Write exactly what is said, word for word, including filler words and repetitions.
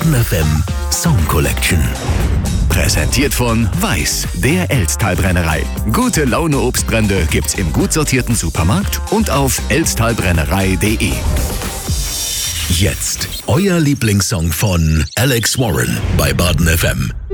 Baden F M Song Collection. Präsentiert von Weiß, der Elsttalbrennerei. Gute Laune Obstbrände gibt's im gut sortierten Supermarkt und auf elsttalbrennerei punkt de. Jetzt euer Lieblingssong von Alex Warren bei Baden F M.